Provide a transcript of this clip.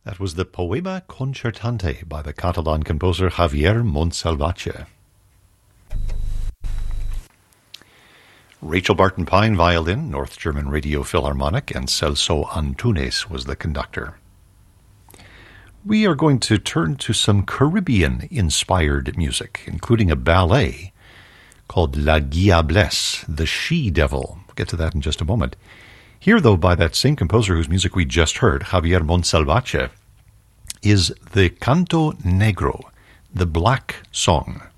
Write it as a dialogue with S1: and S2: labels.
S1: That was the Poema Concertante by the Catalan composer Javier Montsalvatge. Rachel Barton Pine, violin, North German Radio Philharmonic, and Celso Antunes was the conductor. We are going to turn to some Caribbean-inspired music, including a ballet called La Diablesse, the She-Devil. We'll get to that in just a moment. Here, though, by that same composer whose music we just heard, Javier Montsalvatge, is the Canto Negro, the Black Song.